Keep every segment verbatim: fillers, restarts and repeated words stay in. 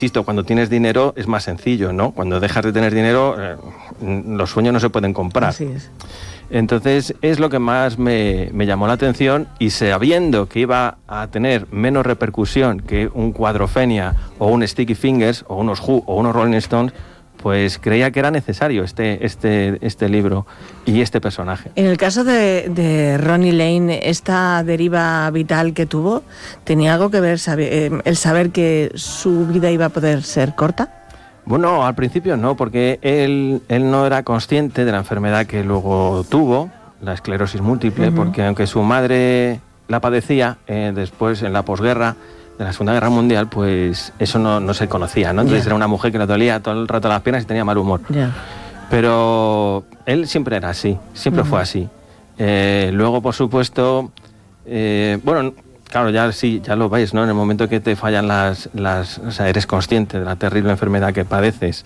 insisto, cuando tienes dinero es más sencillo, ¿no? Cuando dejas de tener dinero, eh, los sueños no se pueden comprar. Así es. Entonces es lo que más me, me llamó la atención, y sabiendo que iba a tener menos repercusión que un Quadrophenia o un Sticky Fingers o unos Who o unos Rolling Stones, pues creía que era necesario este, este, este libro y este personaje. En el caso de, de Ronnie Lane, esta deriva vital que tuvo, ¿tenía algo que ver saber, el saber que su vida iba a poder ser corta? Bueno, al principio no, porque él, él no era consciente de la enfermedad que luego tuvo, la esclerosis múltiple, uh-huh. porque aunque su madre la padecía, eh, después en la posguerra de la Segunda Guerra Mundial, pues eso no, no se conocía, ¿no? Entonces yeah. era una mujer que le dolía todo el rato las piernas y tenía mal humor. Yeah. Pero él siempre era así, siempre uh-huh. fue así. Eh, luego, por supuesto, eh, bueno, claro, ya sí, ya lo veis, ¿no? En el momento que te fallan las, las, o sea, eres consciente de la terrible enfermedad que padeces.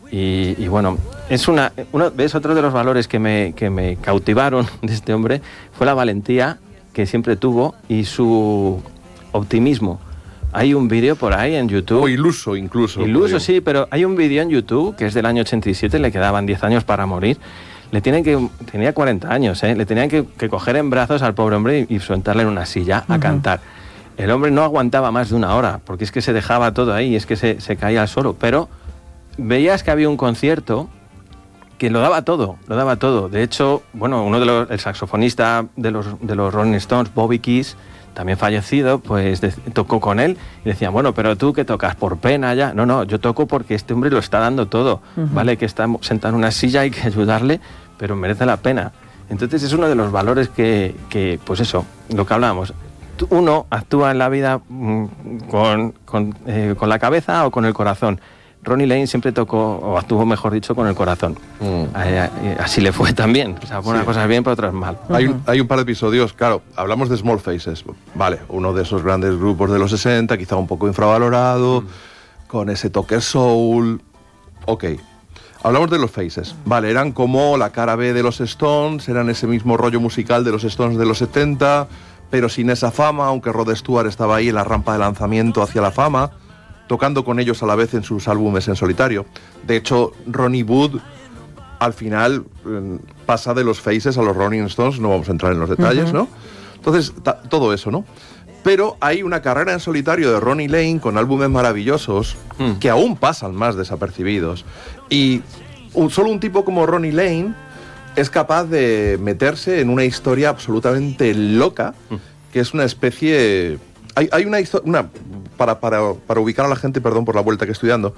Y, y bueno, es una, uno, ¿ves? Otro de los valores que me, que me cautivaron de este hombre fue la valentía que siempre tuvo y su optimismo. Hay un vídeo por ahí en YouTube. O iluso, incluso. Iluso, sí, pero hay un vídeo en YouTube que es del año ochenta y siete, le quedaban diez años para morir. Le tienen que, tenía cuarenta años, ¿eh? Le tenían que, que coger en brazos al pobre hombre y, y sentarle en una silla a uh-huh. cantar. El hombre no aguantaba más de una hora, porque es que se dejaba todo ahí, es que se, se caía al suelo. Pero veías que había un concierto que lo daba todo, lo daba todo. De hecho, bueno, uno de los, el saxofonista de los, de los Rolling Stones, Bobby Keys, también fallecido, pues de, tocó con él y decían, bueno, pero tú que tocas por pena ya. No, no, yo toco porque este hombre lo está dando todo, uh-huh. ¿vale? Que está sentado en una silla, hay que ayudarle, pero merece la pena. Entonces es uno de los valores que, que pues eso, lo que hablábamos. Uno actúa en la vida mmm, con, con, eh, con la cabeza o con el corazón. Ronnie Lane siempre tocó, o actuó, mejor dicho, con el corazón. Mm. Eh, así le fue también. O sea, por unas sí. cosas bien, por otras mal. Hay un, hay un par de episodios, claro, hablamos de Small Faces. Vale, uno de esos grandes grupos de los sesenta, quizá un poco infravalorado, mm. con ese toque soul. Ok. Hablamos de los Faces. Vale, eran como la cara B de los Stones, eran ese mismo rollo musical de los Stones de los setenta, pero sin esa fama, aunque Rod Stewart estaba ahí en la rampa de lanzamiento hacia la fama, tocando con ellos a la vez en sus álbumes en solitario. De hecho, Ronnie Wood al final eh, pasa de los Faces a los Rolling Stones, no vamos a entrar en los detalles, uh-huh. ¿no? Entonces, ta- todo eso, ¿no? Pero hay una carrera en solitario de Ronnie Lane con álbumes maravillosos mm. que aún pasan más desapercibidos. Y un, solo un tipo como Ronnie Lane es capaz de meterse en una historia absolutamente loca, mm. que es una especie... Hay, hay una historia... Una, para, para, para ubicar a la gente, perdón por la vuelta que estoy dando,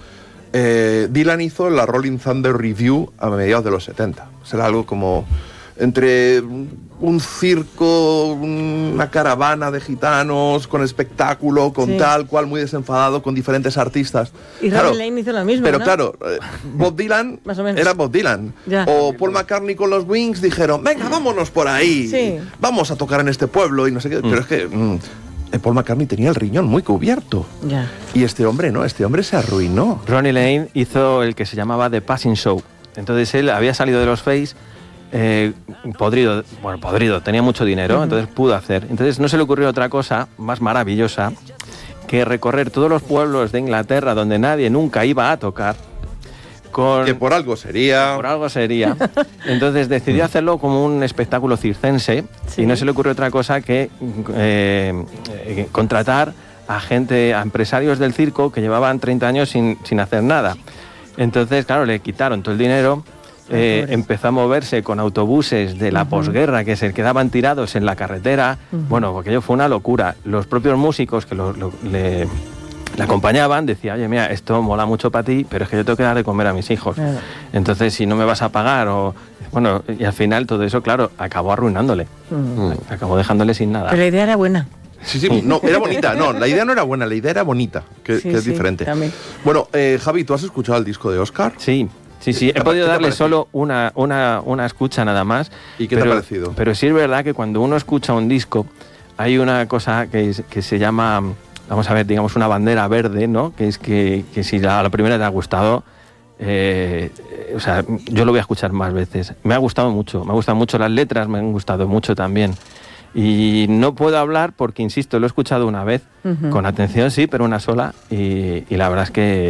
eh, Dylan hizo la Rolling Thunder Review a mediados de los setenta. Será algo como... entre un circo, una caravana de gitanos, con espectáculo, con sí. tal cual, muy desenfadado, con diferentes artistas. Y claro, Ronnie Lane hizo lo mismo, pero ¿no? claro, Bob Dylan Más o menos. era Bob Dylan. Ya. O Paul McCartney con los Wings dijeron, venga, vámonos por ahí, sí. vamos a tocar en este pueblo y no sé qué. Mm. Pero es que mm, Paul McCartney tenía el riñón muy cubierto. Ya. Y este hombre no, este hombre se arruinó. Ronnie Lane hizo el que se llamaba The Passing Show. Entonces él había salido de los Face... Eh, podrido, bueno, podrido, tenía mucho dinero, uh-huh. entonces pudo hacer. Entonces no se le ocurrió otra cosa más maravillosa que recorrer todos los pueblos de Inglaterra donde nadie nunca iba a tocar. Con, que por algo sería. Por algo sería. Entonces decidió hacerlo como un espectáculo circense sí. y no se le ocurrió otra cosa que eh, eh, contratar a gente, a empresarios del circo que llevaban treinta años sin, sin hacer nada. Entonces, claro, le quitaron todo el dinero. Eh, empezó a moverse con autobuses de la uh-huh. posguerra que se quedaban tirados en la carretera. Uh-huh. Bueno, aquello fue una locura. Los propios músicos que lo, lo, le, le acompañaban decían, oye, mira, esto mola mucho para ti, pero es que yo tengo que dar de comer a mis hijos. Uh-huh. Entonces, si no me vas a pagar o... Bueno, y al final todo eso, claro, acabó arruinándole. Uh-huh. Acabó dejándole sin nada. Pero la idea era buena. Sí, sí, no, era bonita. No, la idea no era buena, la idea era bonita, que, sí, que es sí, diferente. También. Bueno, eh, Javi, ¿tú has escuchado el disco de Oscar? Sí. Sí, sí, he podido darle solo una, una, una escucha nada más. ¿Y qué pero, te ha parecido? Pero sí es verdad que cuando uno escucha un disco, hay una cosa que, que se llama, vamos a ver, digamos una bandera verde, ¿no? Que es que, que si a la primera te ha gustado, eh, o sea, yo lo voy a escuchar más veces. Me ha gustado mucho, me han gustado mucho las letras, me han gustado mucho también. Y no puedo hablar porque, insisto, lo he escuchado una vez, uh-huh. con atención sí, pero una sola, y, y la verdad es que